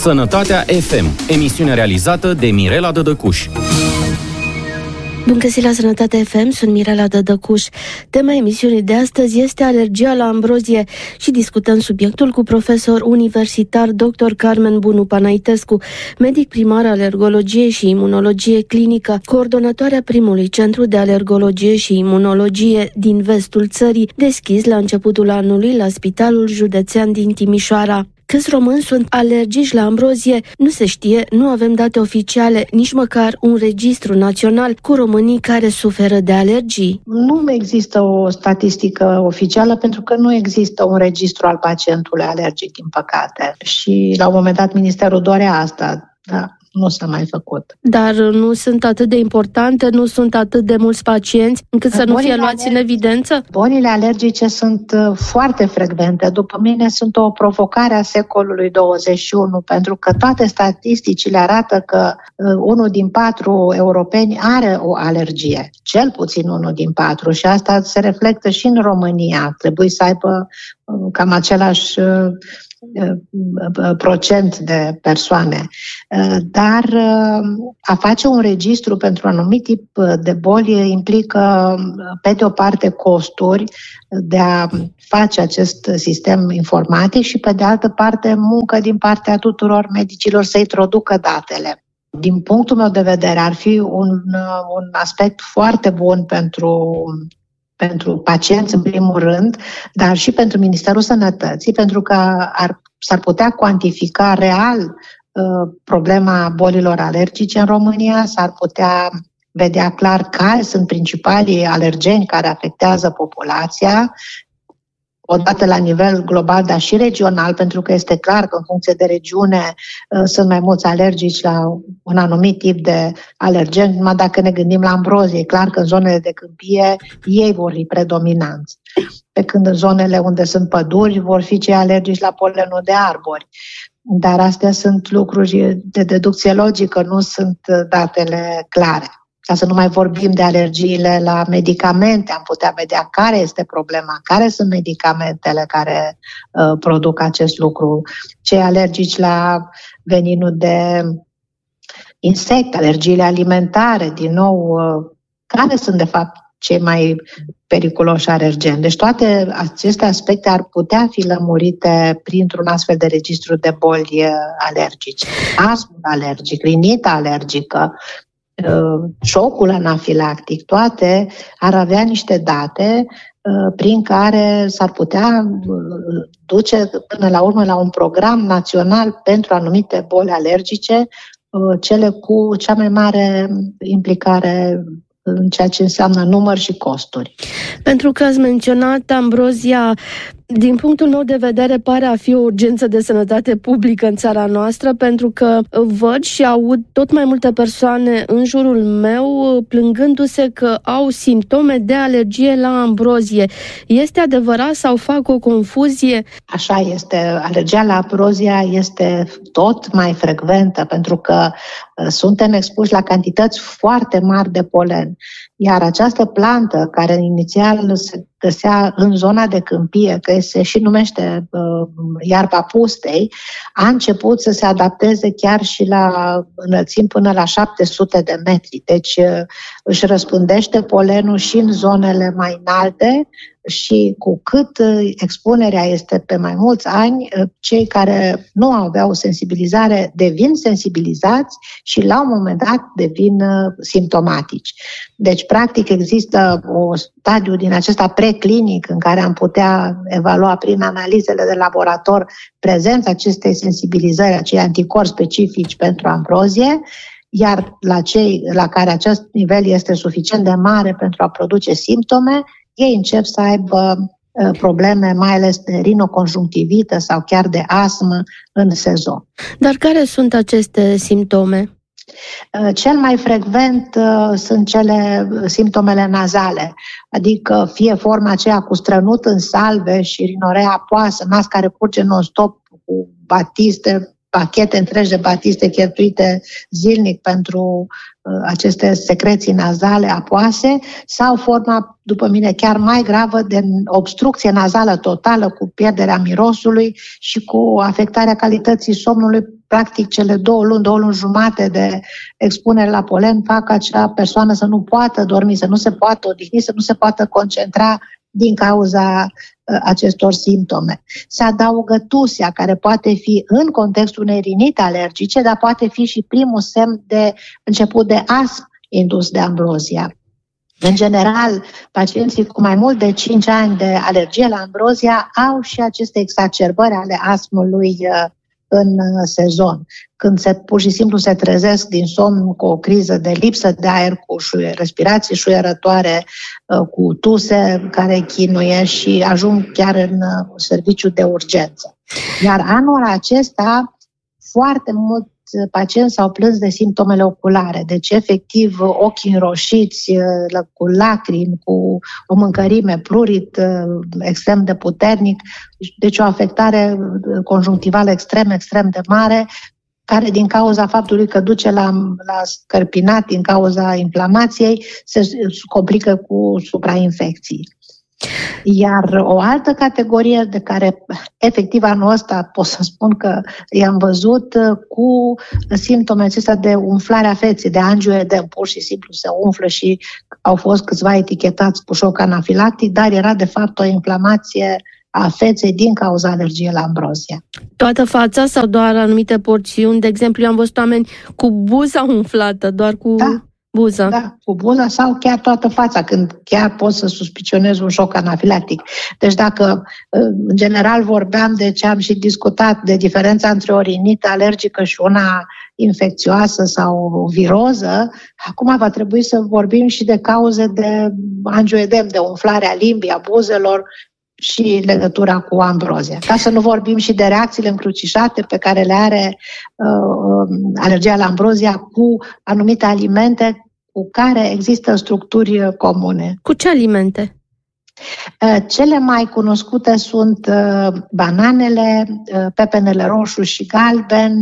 Sănătatea FM, emisiune realizată de Mirela Dădăcuș. Bun găsit la Sănătatea FM, sunt Mirela Dădăcuș. Tema emisiunii de astăzi este alergia la ambrozie și discutăm subiectul cu profesor universitar dr. Carmen Bunu Panaitescu, medic primar alergologie și imunologie clinică, coordonatoarea primului centru de alergologie și imunologie din vestul țării, deschis la începutul anului la Spitalul Județean din Timișoara. Câți români sunt alergici la ambrozie, nu se știe, nu avem date oficiale, nici măcar un registru național cu românii care suferă de alergii. Nu există o statistică oficială pentru că nu există un registru al pacientului alergic, din păcate. Și la un moment dat Ministerul dorea asta, dar nu s-a mai făcut. Dar nu sunt atât de importante, nu sunt atât de mulți pacienți încât să nu fie luați în evidență? Bolile alergice sunt foarte frecvente. După mine sunt o provocare a secolului 21, pentru că toate statisticile arată că 1 din 4 europeni are o alergie. Cel puțin 1 din 4 și asta se reflectă și în România. Trebuie să aibă cam același procent de persoane. Dar a face un registru pentru un anumit tip de boli implică, pe de o parte, costuri de a face acest sistem informatic și, pe de altă parte, muncă din partea tuturor medicilor să introducă datele. Din punctul meu de vedere, ar fi un aspect foarte bun pentru pacienți, în primul rând, dar și pentru Ministerul Sănătății, pentru că s-ar putea cuantifica real problema bolilor alergice în România, s-ar putea vedea clar care sunt principalii alergeni care afectează populația, odată la nivel global, dar și regional, pentru că este clar că în funcție de regiune sunt mai mulți alergici la un anumit tip de alergen. Numai dacă ne gândim la ambrozie, e clar că în zonele de câmpie ei vor fi predominanți. Pe când în zonele unde sunt păduri vor fi cei alergici la polenul de arbori. Dar astea sunt lucruri de deducție logică, nu sunt datele clare. Ca să nu mai vorbim de alergiile la medicamente, am putea vedea care este problema, care sunt medicamentele care produc acest lucru. Cei alergici la veninul de insecte, alergiile alimentare, din nou, care sunt de fapt cei mai periculoși alergeni. Deci toate aceste aspecte ar putea fi lămurite printr-un astfel de registru de boli alergice. Astmul alergic, rinita alergică, șocul anafilactic, toate ar avea niște date prin care s-ar putea duce până la urmă la un program național pentru anumite boli alergice, cele cu cea mai mare implicare în ceea ce înseamnă număr și costuri. Pentru că ați menționat ambrozia, din punctul meu de vedere pare a fi o urgență de sănătate publică în țara noastră, pentru că văd și aud tot mai multe persoane în jurul meu plângându-se că au simptome de alergie la ambrozie. Este adevărat sau fac o confuzie? Așa este. Alergia la ambrozia este tot mai frecventă pentru că suntem expuși la cantități foarte mari de polen. Iar această plantă, care inițial se găsea în zona de câmpie, că se și numește iarba pustei, a început să se adapteze chiar și la înălțimi până la 700 de metri. Deci își răspândește polenul și în zonele mai înalte și cu cât expunerea este pe mai mulți ani, cei care nu aveau sensibilizare devin sensibilizați și la un moment dat devin simptomatici. Deci, practic, există un stadiu din acesta preclinic în care am putea evalua prin analizele de laborator prezența acestei sensibilizări, acei anticorpi specifici pentru ambrozie, iar la cei la care acest nivel este suficient de mare pentru a produce simptome, ei încep să aibă probleme, mai ales de rinoconjunctivită sau chiar de astmă în sezon. Dar care sunt aceste simptome? Cel mai frecvent sunt simptomele nazale, adică fie forma aceea cu strănut în salve și rinorea apoasă, nas care curge non-stop cu batiste pachete întregi de batiste cheltuite zilnic pentru aceste secreții nazale apoase, sau forma, după mine, chiar mai gravă de obstrucție nazală totală cu pierderea mirosului și cu afectarea calității somnului. Practic, cele 2 luni jumate de expunere la polen fac acea persoană să nu poată dormi, să nu se poată odihni, să nu se poată concentra din cauza acestor simptome. Se adaugă tusea, care poate fi în contextul unei rinite alergice, dar poate fi și primul semn de început de astm indus de ambrozia. În general, pacienții cu mai mult de 5 ani de alergie la ambrozia au și aceste exacerbări ale astmului în sezon, când pur și simplu se trezesc din somn cu o criză de lipsă de aer, cu respirații șuierătoare, cu tuse care chinuie și ajung chiar în serviciu de urgență. Iar anul acesta, foarte mulți pacienți s-au plâns de simptomele oculare, deci efectiv ochii înroșiți, cu lacrimi, cu o mâncărime, prurit extrem de puternic, deci o afectare conjunctivală extrem de mare, care din cauza faptului că duce la scărpinat din cauza inflamației, se complică cu suprainfecții. Iar o altă categorie de care efectiv anul ăsta pot să spun că i-am văzut cu simptome acestea de umflare a feței, de angioedem, pur și simplu se umflă și au fost câțiva etichetați cu șoc anafilactic, dar era de fapt o inflamație a feței din cauza alergiei la ambrozia. Toată fața sau doar anumite porțiuni? De exemplu, eu am văzut oameni cu buza umflată, doar cu... buza. Da, cu buza sau chiar toată fața, când chiar poți să suspicionezi un șoc anafilactic. Deci dacă, în general, vorbeam de ce am și discutat, de diferența între o rinită alergică și una infecțioasă sau viroză, acum va trebui să vorbim și de cauze de angioedem, de umflare a limbii, a buzelor și legătura cu ambrozia. Ca să nu vorbim și de reacțiile încrucișate pe care le are alergia la ambrozia cu anumite alimente cu care există structuri comune. Cu ce alimente? Cele mai cunoscute sunt bananele, pepenele roșu și galben,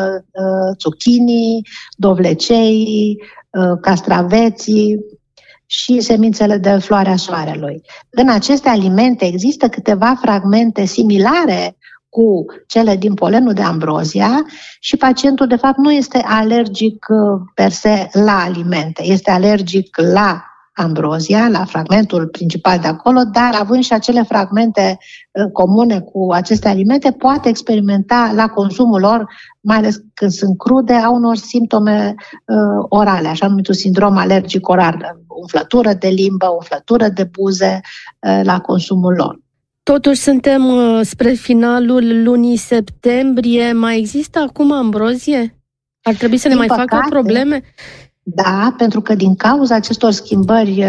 zucchini, dovlecei, castraveții și semințele de floarea soarelui. În aceste alimente există câteva fragmente similare cu cele din polenul de ambrozia și pacientul de fapt nu este alergic per se la alimente, este alergic la ambrozia, la fragmentul principal de acolo, dar având și acele fragmente comune cu aceste alimente, poate experimenta la consumul lor, mai ales când sunt crude, au unor simptome orale, așa numitul sindrom alergic oral, umflătură de limbă, umflătură de buze la consumul lor. Totuși suntem spre finalul lunii septembrie. Mai există acum ambrozie? Ar trebui să ne mai facă probleme? Da, pentru că din cauza acestor schimbări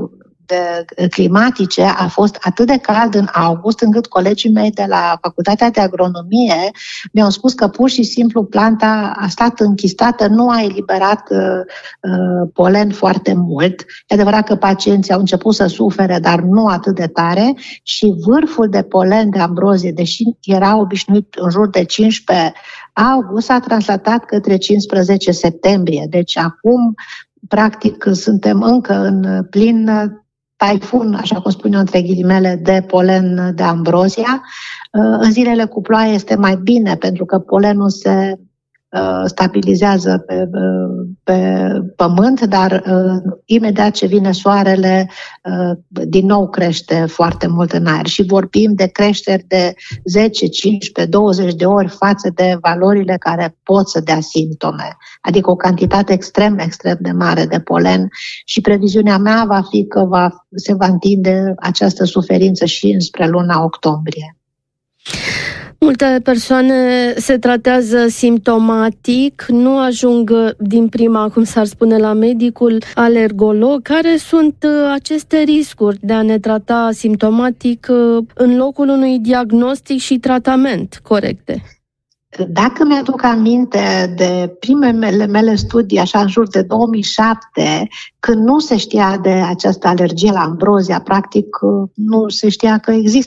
climatice a fost atât de cald în august, încât colegii mei de la Facultatea de Agronomie mi-au spus că pur și simplu planta a stat închistată, nu a eliberat polen foarte mult. E adevărat că pacienții au început să sufere, dar nu atât de tare, și vârful de polen de ambrozie, deși era obișnuit în jur de 15 august, a translatat către 15 septembrie. Deci acum, practic, suntem încă în plin taifun, așa cum spun eu între ghilimele, de polen de ambrozia. În zilele cu ploaie este mai bine, pentru că polenul se stabilizează pe pământ, dar imediat ce vine soarele, din nou crește foarte mult în aer și vorbim de creșteri de 10, 15, 20 de ori față de valorile care pot să dea simptome, adică o cantitate extrem de mare de polen, și previziunea mea va fi că se va întinde această suferință și înspre luna octombrie. Multe persoane se tratează simptomatic, nu ajung din prima, cum s-ar spune, la medicul alergolog. Care sunt aceste riscuri de a ne trata simptomatic în locul unui diagnostic și tratament corecte? Dacă mi-aduc aminte de primele mele studii, așa în jur de 2007, când nu se știa de această alergie la ambrozia, practic nu se știa că există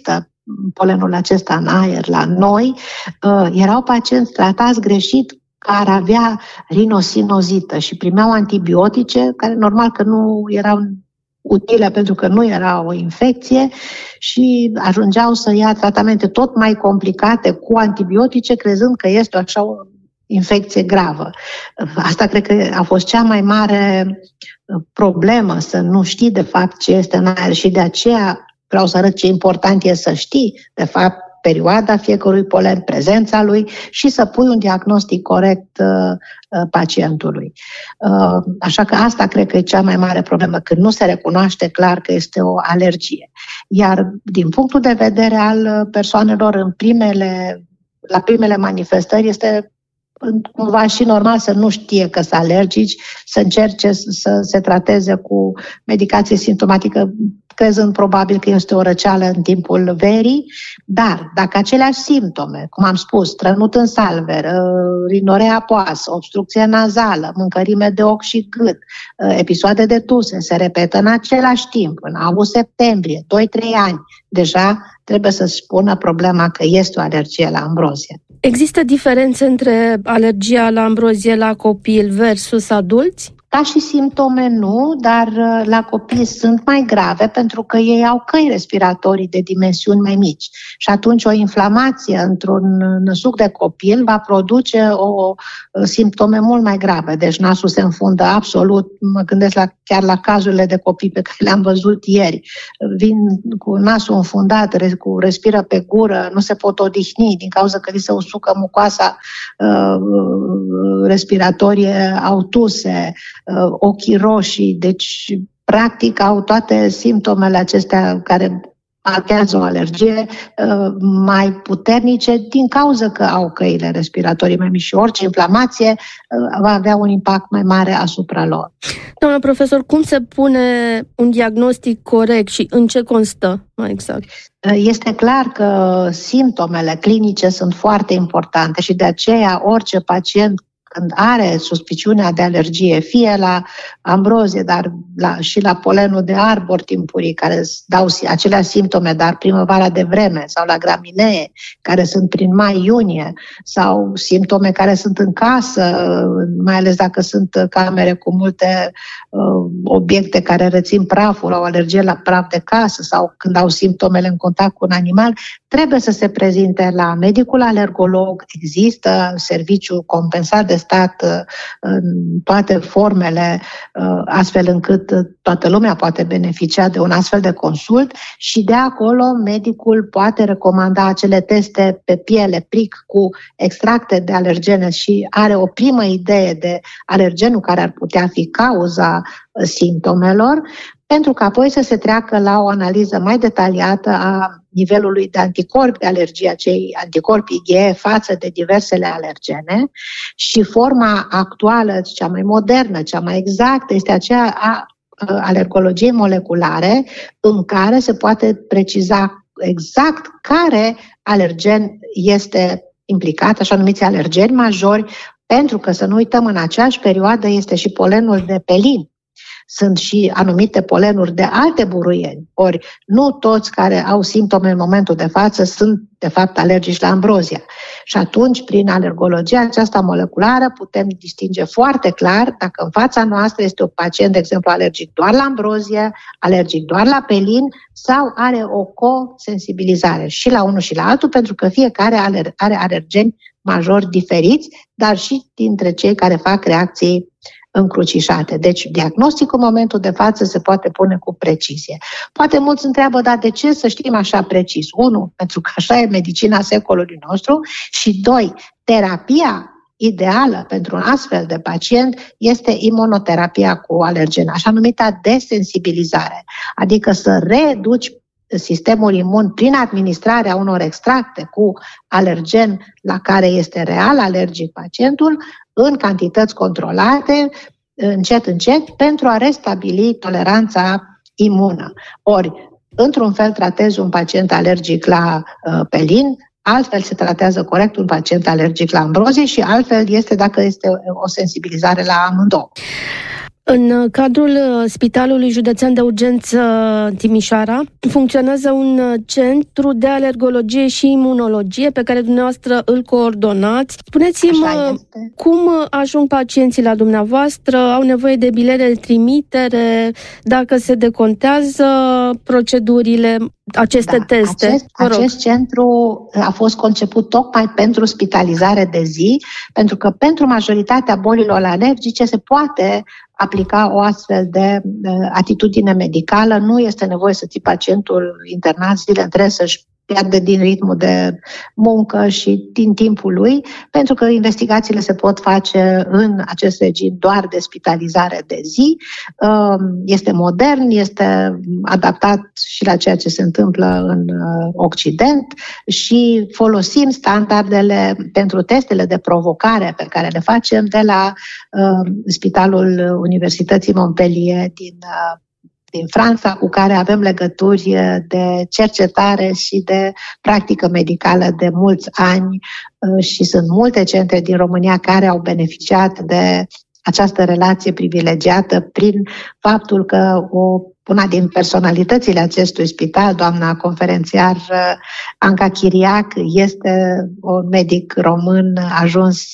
polenul acesta în aer la noi, erau pacienți tratați greșit care avea rinosinozită și primeau antibiotice, care normal că nu erau utile pentru că nu era o infecție și ajungeau să ia tratamente tot mai complicate cu antibiotice, crezând că este așa o infecție gravă. Asta cred că a fost cea mai mare problemă, să nu știi de fapt ce este în aer și de aceea vreau să arăt ce important e să știi de fapt perioada fiecărui polen, prezența lui și să pui un diagnostic corect pacientului. Așa că asta cred că e cea mai mare problemă, când nu se recunoaște clar că este o alergie. Iar din punctul de vedere al persoanelor la primele manifestări este cumva și normal să nu știe că sunt alergici, să încerce să se trateze cu medicație simptomatică, crezând probabil că este o răceală în timpul verii, dar dacă aceleași simptome, cum am spus, trănut în salver, rinorea apoasă, obstrucție nazală, mâncărime de ochi și gât, episoade de tuse, se repetă în același timp, în august-septembrie, 2-3 ani, deja trebuie să spună problema că este o alergie la ambrozie. Există diferențe între alergia la ambrozie la copil versus adulți? Ca și simptome nu, dar la copii sunt mai grave pentru că ei au căi respiratorii de dimensiuni mai mici. Și atunci o inflamație într-un năsuc de copil va produce simptome mult mai grave. Deci nasul se înfundă absolut, mă gândesc chiar la cazurile de copii pe care le-am văzut ieri. Vin cu nasul înfundat, respiră pe gură, nu se pot odihni din cauza că li se usucă mucoasa respiratorie, au tuse, ochii roșii, deci practic au toate simptomele acestea care marchează o alergie mai puternice din cauza că au căile respiratorii mai mici și orice inflamație va avea un impact mai mare asupra lor. Doamna profesor, cum se pune un diagnostic corect și în ce constă mai exact? Este clar că simptomele clinice sunt foarte importante și de aceea orice pacient când are suspiciunea de alergie, fie la ambrozie, dar și la polenul de arbori timpurii, care dau aceleași simptome, dar primăvara de vreme, sau la graminee, care sunt prin mai-iunie, sau simptome care sunt în casă, mai ales dacă sunt camere cu multe obiecte care rețin praful, au alergie la praf de casă, sau când au simptomele în contact cu un animal, trebuie să se prezinte la medicul alergolog. Există serviciu compensat de stat în toate formele, astfel încât toată lumea poate beneficia de un astfel de consult și de acolo medicul poate recomanda acele teste pe piele, pric cu extracte de alergene și are o primă idee de alergenul care ar putea fi cauza simptomelor, pentru că apoi să se treacă la o analiză mai detaliată a nivelului de anticorpi de alergie, acei anticorpi IgE față de diversele alergene și forma actuală, cea mai modernă, cea mai exactă, este aceea a alergologiei moleculare, în care se poate preciza exact care alergen este implicat, așa numiți alergeni majori, pentru că, să nu uităm, în aceeași perioadă este și polenul de pelin. Sunt și anumite polenuri de alte buruieni. Ori nu toți care au simptome în momentul de față sunt de fapt alergici la ambrozia. Și atunci, prin alergologia aceasta moleculară, putem distinge foarte clar dacă în fața noastră este un pacient, de exemplu, alergic doar la ambrozie, alergic doar la pelin sau are o co-sensibilizare și la unul și la altul, pentru că fiecare are alergeni majori diferiți, dar și dintre cei care fac reacții încrucișate. Deci, diagnosticul în momentul de față se poate pune cu precizie. Poate mulți întreabă, dar de ce să știm așa precis? 1, pentru că așa e medicina secolului nostru și 2, terapia ideală pentru un astfel de pacient este imunoterapia cu alergen, așa numita desensibilizare, adică să reduci sistemul imun prin administrarea unor extracte cu alergen la care este real alergic pacientul în cantități controlate, încet, încet, pentru a restabili toleranța imună. Ori, într-un fel tratezi un pacient alergic la pelin, altfel se tratează corect un pacient alergic la ambrozie și altfel este dacă este o sensibilizare la amândouă. În cadrul Spitalului Județean de Urgență Timișoara funcționează un centru de alergologie și imunologie pe care dumneavoastră îl coordonați. Spuneți-mi cum ajung pacienții la dumneavoastră, au nevoie de bilete de trimitere, dacă se decontează procedurile, aceste teste. Acest centru a fost conceput tocmai pentru spitalizare de zi, pentru că pentru majoritatea bolilor alergice se poate aplica o astfel de atitudine medicală. Nu este nevoie să ții pacientul internat zile întregi să-și pierde din ritmul de muncă și din timpul lui, pentru că investigațiile se pot face în acest regim doar de spitalizare de zi. Este modern, este adaptat și la ceea ce se întâmplă în Occident și folosim standardele pentru testele de provocare pe care le facem de la Spitalul Universității Montpellier din Franța, cu care avem legături de cercetare și de practică medicală de mulți ani și sunt multe centre din România care au beneficiat de această relație privilegiată prin faptul că una din personalitățile acestui spital, doamna conferențiar Anca Chiriac, este un medic român ajuns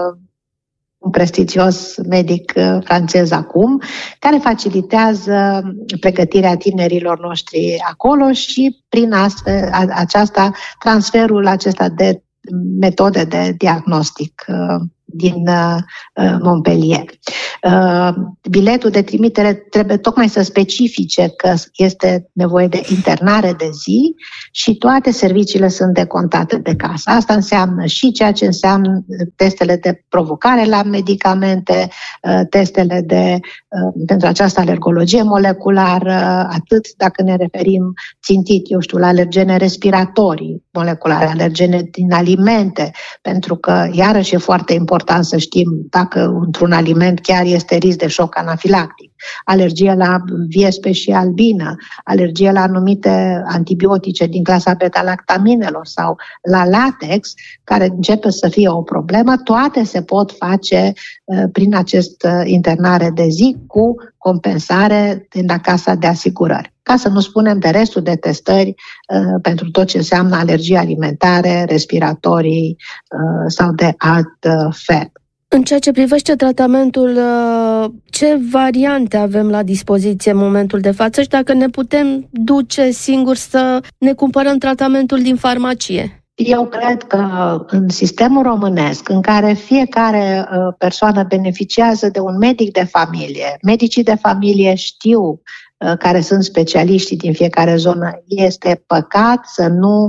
un prestigios medic francez acum, care facilitează pregătirea tinerilor noștri acolo și prin aceasta transferul acesta de metode de diagnostic din Montpellier. Biletul de trimitere trebuie tocmai să specifice că este nevoie de internare de zi și toate serviciile sunt decontate de casă. Asta înseamnă și ceea ce înseamnă testele de provocare la medicamente, testele pentru această alergologie moleculară, atât dacă ne referim țintit, la alergene respiratorii moleculare, alergene din alimente, pentru că iarăși e foarte important să știm dacă într-un aliment chiar este risc de șoc anafilactic, alergie la viespe și albină, alergie la anumite antibiotice din clasa beta-lactaminelor sau la latex, care începe să fie o problemă, toate se pot face prin acest internare de zi cu compensare din la casa de asigurări. Ca să nu spunem de restul de testări pentru tot ce înseamnă alergii alimentare, respiratorii sau de alt fel. În ceea ce privește tratamentul, ce variante avem la dispoziție în momentul de față și dacă ne putem duce singuri să ne cumpărăm tratamentul din farmacie? Eu cred că în sistemul românesc, în care fiecare persoană beneficiază de un medic de familie, medicii de familie știu care sunt specialiștii din fiecare zonă, este păcat să nu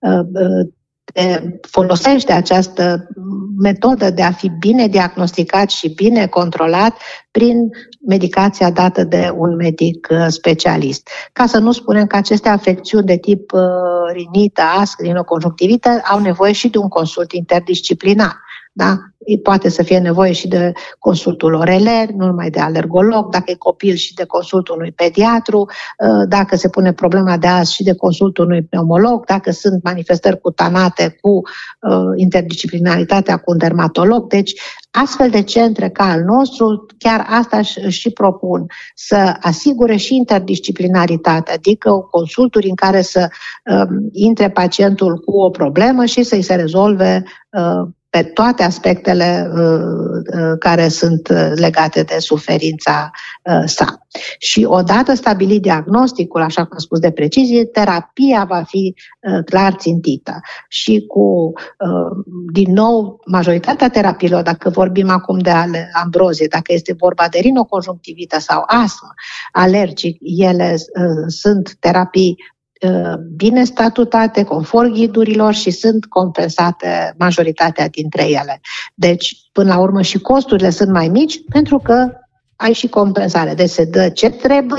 folosește această metodă de a fi bine diagnosticat și bine controlat prin medicația dată de un medic specialist. Ca să nu spunem că aceste afecțiuni de tip rinită, astm, rinoconjunctivită au nevoie și de un consult interdisciplinar. Da? Poate să fie nevoie și de consultul oreler, nu numai de alergolog, dacă e copil și de consultul unui pediatru, dacă se pune problema de azi și de consultul unui pneumolog, dacă sunt manifestări cutanate cu interdisciplinaritatea cu un dermatolog. Deci, astfel de centre ca al nostru, chiar asta și propun, să asigure și interdisciplinaritate, adică consulturi în care să intre pacientul cu o problemă și să-i se rezolve pe toate aspectele care sunt legate de suferința sa. Și odată stabilit diagnosticul, așa cum am spus de precizie, terapia va fi clar țintită. Și cu, din nou, majoritatea terapiilor, dacă vorbim acum de ambrozie, dacă este vorba de rinoconjunctivită sau astm alergic, ele sunt terapii bine statutate, conform ghidurilor și sunt compensate majoritatea dintre ele. Deci, până la urmă, și costurile sunt mai mici pentru că ai și compensare. Deci se dă ce trebuie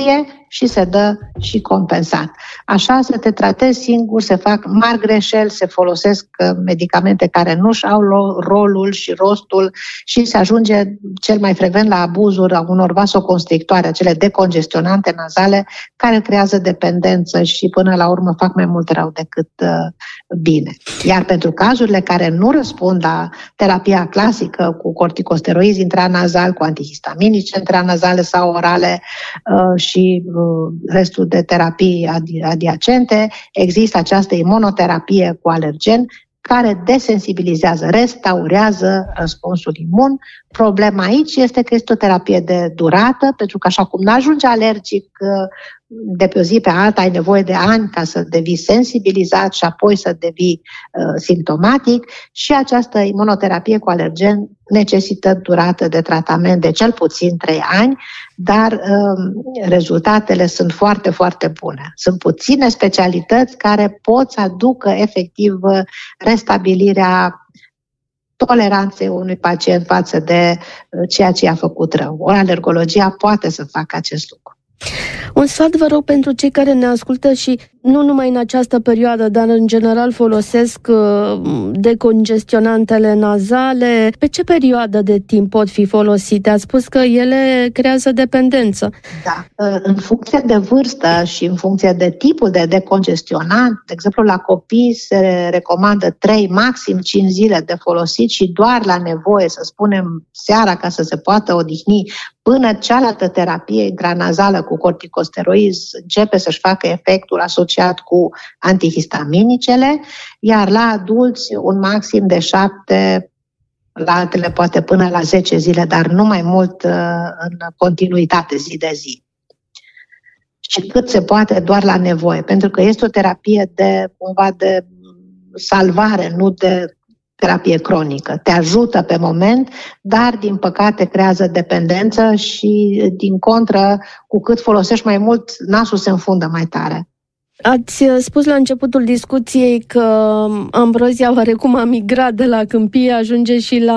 și se dă și compensat. Așa să te tratezi singur, se fac mari greșeli, se folosesc medicamente care nu-și au rolul și rostul și se ajunge cel mai frecvent la abuzuri a unor vasoconstrictoare, acele decongestionante nazale, care creează dependență și până la urmă fac mai mult rău decât bine. Iar pentru cazurile care nu răspund la terapia clasică cu corticosteroizi intranazal, cu antihistaminici intranazale sau orale și restul de terapii adiacente, există această imunoterapie cu alergen care desensibilizează, restaurează răspunsul imun. Problema aici este că este o terapie de durată, pentru că așa cum n-ajunge alergic de pe o zi pe alta, ai nevoie de ani ca să devii sensibilizat și apoi să devii simptomatic, și această imunoterapie cu alergen necesită durată de tratament de cel puțin 3 ani, dar rezultatele sunt foarte, foarte bune. Sunt puține specialități care pot să aducă efectiv restabilirea toleranței unui pacient față de ceea ce i-a făcut rău. Ori alergologia poate să facă acest lucru. Un sfat, vă rog, pentru cei care ne ascultă și nu numai în această perioadă, dar în general folosesc decongestionantele nazale. Pe ce perioadă de timp pot fi folosite? Ați spus că ele creează dependență. Da, în funcție de vârstă și în funcție de tipul de decongestionant, de exemplu la copii se recomandă 3, maxim 5 zile de folosit și doar la nevoie, să spunem seara, ca să se poată odihni, până cealaltă terapie intranazală cu corticosteroizi începe să-și facă efectul asociat cu antihistaminicele, iar la adulți un maxim de 7, la altele poate până la 10 zile, dar nu mai mult în continuitate, zi de zi. Și cât se poate doar la nevoie, pentru că este o terapie cumva de salvare, nu de terapie cronică. Te ajută pe moment, dar din păcate creează dependență și din contră, cu cât folosești mai mult, nasul se înfundă mai tare. Ați spus la începutul discuției că ambrozia oarecum a migrat de la câmpie, ajunge și la